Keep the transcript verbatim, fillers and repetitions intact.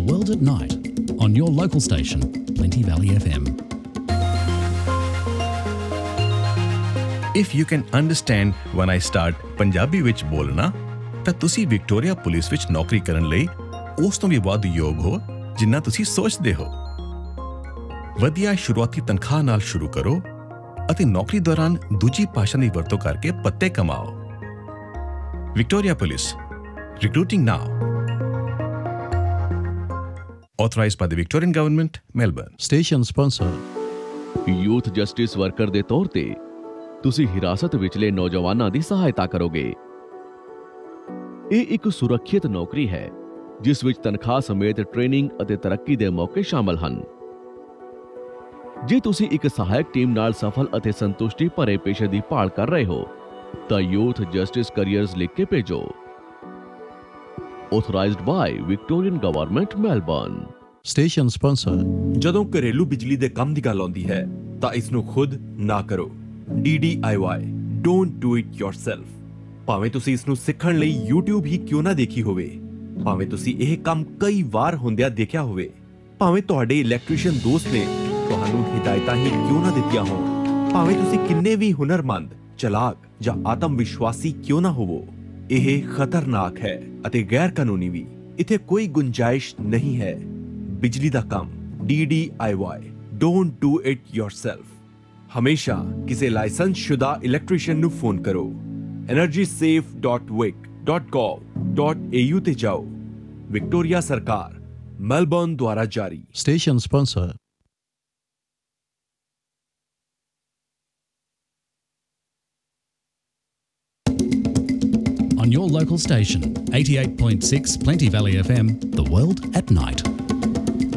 World at Night on your local station, Plenty Valley F M. If you can understand when I start Punjabi ਵਿੱਚ ਬੋਲਣਾ ਤਾਂ ਤੁਸੀਂ Victoria police ਵਿੱਚ ਨੌਕਰੀ ਕਰਨ ਲਈ ਉਸ ਤੋਂ ਵੀ ਵੱਧ ਯੋਗ ਹੋ ਜਿੰਨਾ ਤੁਸੀਂ ਸੋਚਦੇ ਹੋ। ਵਧੀਆ ਸ਼ੁਰੂਆਤੀ ਤਨਖਾਹ ਨਾਲ ਸ਼ੁਰੂ ਕਰੋ ਅਤੇ ਨੌਕਰੀ ਦੌਰਾਨ ਦੂਜੀ ਭਾਸ਼ਾ ਦੀ ਵਰਤੋਂ ਕਰਕੇ ਪੱਤੇ ਕਮਾਓ। Victoria police, recruiting now. Authorized by the Victorian Government, Melbourne. Station sponsor. Youth justice worker ਦੇ ਤੌਰ ਤੇ ਤੁਸੀਂ ਹਿਰਾਸਤ ਵਿਚਲੇ ਨੌਜਵਾਨਾਂ ਦੀ ਸਹਾਇਤਾ ਕਰੋਗੇ। ਇਹ ਇੱਕ ਸੁਰੱਖਿਅਤ ਨੌਕਰੀ ਹੈ ਜਿਸ ਵਿੱਚ ਤਨਖਾਹ ਸਮੇਤ ਟ੍ਰੇਨਿੰਗ ਅਤੇ ਤਰੱਕੀ ਦੇ ਮੌਕੇ ਸ਼ਾਮਲ ਹਨ। ਜੇ ਤੁਸੀਂ ਇੱਕ ਸਹਾਇਕ ਟੀਮ ਨਾਲ ਸਫਲ ਅਤੇ ਸੰਤੁਸ਼ਟੀ ਭਰੇ ਪੇਸ਼ੇ ਦੀ ਭਾਲ ਕਰ ਰਹੇ ਹੋ ਤਾਂ ਯੂਥ ਜਸਟਿਸ ਕੈਰੀਅਰਸ ਲਿਖ ਕੇ ਭੇਜੋ। Authorized by Victorian Government, Melbourne. Station sponsor. ਜਦੋਂ ਘਰੇਲੂ ਬਿਜਲੀ ਦੇ ਕੰਮ ਦੀ ਗੱਲ ਆਉਂਦੀ ਹੈ ਤਾਂ ਇਸ ਨੂੰ ਖੁਦ ਨਾ ਕਰੋ। D D I Y, Don't do it yourself. ਭਾਵੇਂ ਤੁਸੀਂ ਇਸ ਨੂੰ ਸਿੱਖਣ ਲਈ YouTube ਹੀ ਕਿਉਂ ਨਾ ਦੇਖੀ ਹੋਵੇ, ਭਾਵੇਂ ਤੁਸੀਂ ਇਹ ਕੰਮ ਕਈ ਵਾਰ ਹੁੰਦਿਆਂ ਦੇਖਿਆ ਹੋਵੇ, ਭਾਵੇਂ ਤੁਹਾਡੇ ਇਲੈਕਟ੍ਰੀਸ਼ੀਅਨ ਦੋਸਤ ਨੇ ਤੁਹਾਨੂੰ ਹਿਦਾਇਤਾਂ ਹੀ ਕਿਉਂ ਨਾ ਦਿੱਤੀਆਂ ਹੋਣ, ਭਾਵੇਂ ਤੁਸੀਂ ਕਿੰਨੇ ਵੀ ਹੁਨਰਮੰਦ, ਚਲਾਕ ਜਾਂ ਆਤਮ ਵਿਸ਼ਵਾਸੀ ਕਿਉਂ ਨਾ ਹੋਵੋ, ਇਹ ਖਤਰਨਾਕ ਹੈ ਅਤੇ ਗੈਰ ਕਾਨੂੰਨੀ ਵੀ। ਇੱਥੇ ਕੋਈ ਗੁੰਜਾਇਸ਼ ਨਹੀਂ ਹੈ। ਬਿਜਲੀ ਦਾ ਕੰਮ D D I Y, Don't do it yourself. ਹਮੇਸ਼ਾ ਕਿਸੇ ਲਾਇਸੈਂਸਸ਼ੁਦਾ ਇਲੈਕਟ੍ਰੀਸ਼ੀਅਨ ਨੂੰ ਫੋਨ ਕਰੋ। energy safe dot vic dot gov dot A U ਤੇ ਜਾਓ। ਵਿਕਟੋਰੀਆ ਸਰਕਾਰ, ਮੈਲਬੌਰਨ ਦੁਆਰਾ ਜਾਰੀ। Station sponsor. On your local station, eighty-eight point six Plenty Valley F M, The World at Night.